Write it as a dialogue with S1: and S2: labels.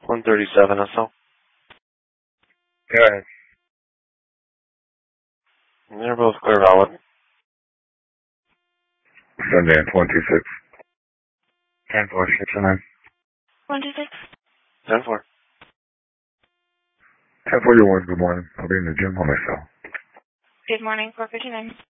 S1: 137 SL.
S2: Yeah.
S1: They're both clear valid.
S2: Sunday, 126. 10-4, 6 and 9.
S3: 126.
S1: 10-4.
S2: 10-4, you're one. Good morning. I'll be in the gym on myself.
S3: Good morning, 459.